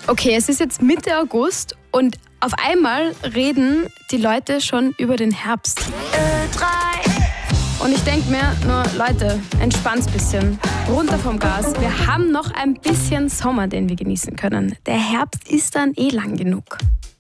Okay, es ist jetzt Mitte August und auf einmal reden die Leute schon über den Herbst. Und ich denke mir, nur Leute, entspannt's ein bisschen, runter vom Gas. Wir haben noch ein bisschen Sommer, den wir genießen können. Der Herbst ist dann lang genug.